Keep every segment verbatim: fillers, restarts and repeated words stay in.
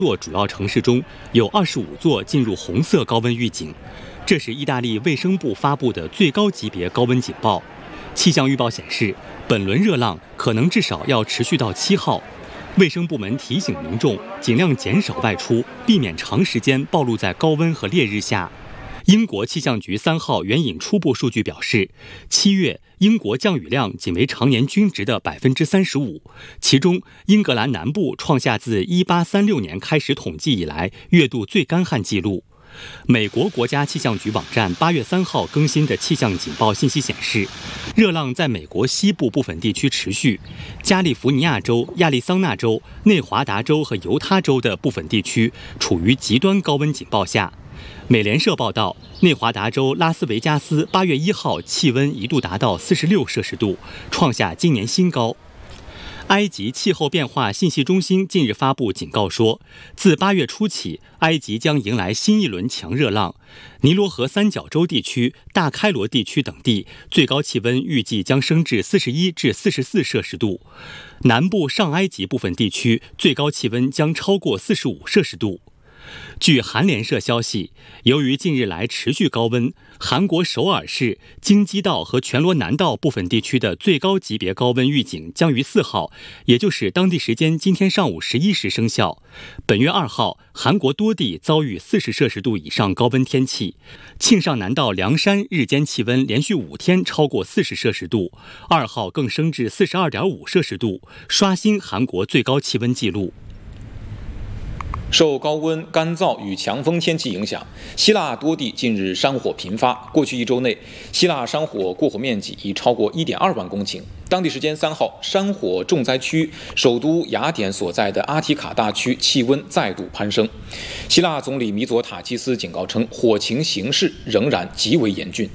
座主要城市中有二十五座进入红色高温预警，这是意大利卫生部发布的最高级别高温警报。气象预报显示，本轮热浪可能至少要持续到七号。卫生部门提醒民众尽量减少外出，避免长时间暴露在高温和烈日下。英国气象局三号援引初步数据表示，七月英国降雨量仅为常年均值的百分之三十五，其中英格兰南部创下自一八三六年开始统计以来月度最干旱记录。美国国家气象局网站八月三号更新的气象警报信息显示，热浪在美国西部部分地区持续，加利福尼亚州、亚利桑那州、内华达州和犹他州的部分地区处于极端高温警报下。美联社报道，内华达州拉斯维加斯八月一号气温一度达到四十六摄氏度，创下今年新高。埃及气候变化信息中心近日发布警告说，自八月初起，埃及将迎来新一轮强热浪。尼罗河三角洲地区、大开罗地区等地最高气温预计将升至四十一至四十四摄氏度，南部上埃及部分地区最高气温将超过四十五摄氏度。据韩联社消息，由于近日来持续高温，韩国首尔市、京畿道和全罗南道部分地区的最高级别高温预警将于四号，也就是当地时间今天上午十一时生效。本月二号，韩国多地遭遇四十摄氏度以上高温天气，庆尚南道凉山日间气温连续五天超过四十摄氏度，二号更升至四十二点五摄氏度，刷新韩国最高气温纪录。 受高温、干燥与强风天气影响，希腊多地近日山火频发。过去一周内，希腊山火过火面积已超过 一点二万公顷。当地时间三号，山火重灾区首都雅典所在的阿提卡大区气温再度攀升。希腊总理米佐塔基斯警告称，火情形势仍然极为严峻。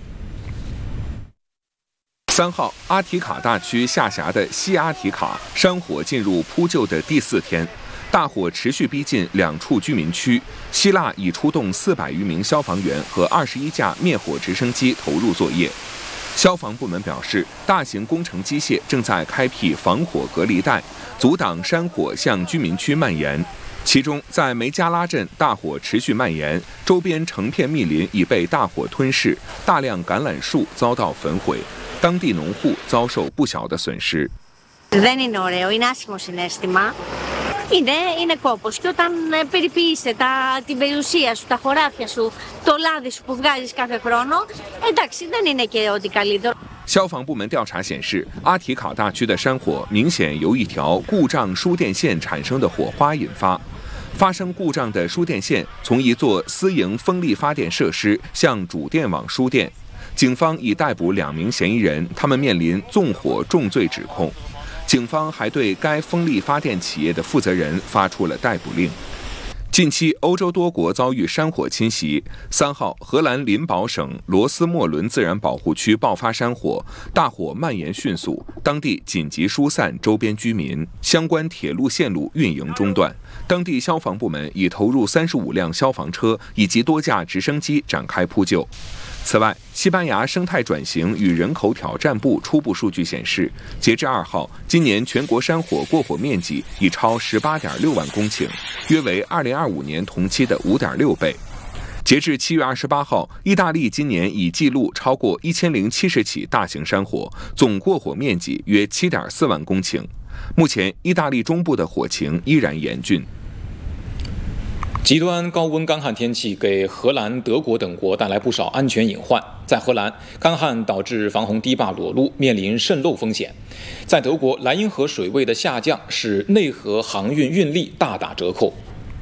三号，阿提卡大区下辖的西阿提卡山火进入扑救的第四天。大火持续逼近两处居民区，希腊已出动四百余名消防员和二十一架灭火直升机投入作业。消防部门表示，大型工程机械正在开辟防火隔离带，阻挡山火向居民区蔓延。其中，在梅加拉镇，大火持续蔓延，周边成片密林已被大火吞噬，大量橄榄树遭到焚毁，当地农户遭受不小的损失。 Δεν είναι ωραίο, είναι άσχημο συναίσθημα. Είναι, είναι κόπος και όταν περιποιείσαι τα, την περιουσία σου, τα χωράφια σου, το λάδι σου που βγάζεις κάθε χρόνο, εντάξει, δεν είναι και ό,τι καλύτερο. 消防部门调查显示，阿提卡大区的山火明显由一条故障输电线产生的火花引发。发生故障的输电线从一座私营风力发电设施向主电网输电。警方已逮捕两名嫌疑人，他们面临纵火重罪指控。警方还对该风力发电企业的负责人发出了逮捕令。近期，欧洲多国遭遇山火侵袭。三号，荷兰林堡省罗斯莫伦自然保护区爆发山火，大火蔓延迅速，当地紧急疏散周边居民，相关铁路线路运营中断。当地消防部门已投入三十五辆消防车以及多架直升机展开扑救。此外，西班牙生态转型与人口挑战部初步数据显示，截至二号，今年全国山火过火面积已超 十八点六万公顷，约为二零二五年同期的 五点六倍。截至七月二十八号，意大利今年已记录超过一千零七十起大型山火，总过火面积约 七点四万公顷。目前，意大利中部的火情依然严峻。 极端高温干旱天气给荷兰、德国等国带来不少安全隐患。在荷兰，干旱导致防洪堤坝裸露，面临渗漏风险；在德国，莱茵河水位的下降使内河航运运力大打折扣。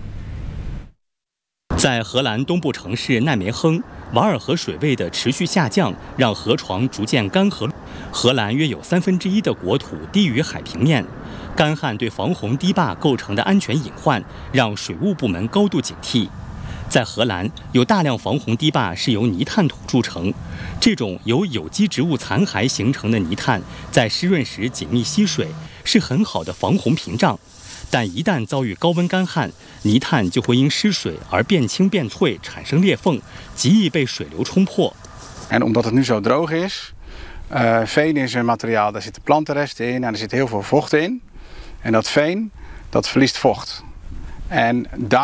在荷兰东部城市奈梅亨，瓦尔河水位的持续下降让河床逐渐干涸。荷兰约有三分之一的国土低于海平面。干旱对防洪堤坝构成的安全隐患，让水务部门高度警惕。在荷兰，有大量防洪堤坝是由泥炭土铸成，这种由有机植物残骸形成的泥炭，在湿润时紧密吸水，是很好的防洪屏障。但一旦遭遇高温干旱，泥炭就会因失水而变轻变脆，产生裂缝，极易被水流冲破。 En omdat het nu zo droog is, uh, veen is een materiaal, daar zitten plantenresten in en er zit heel veel vocht in. En dat veen, dat verliest vocht. En daar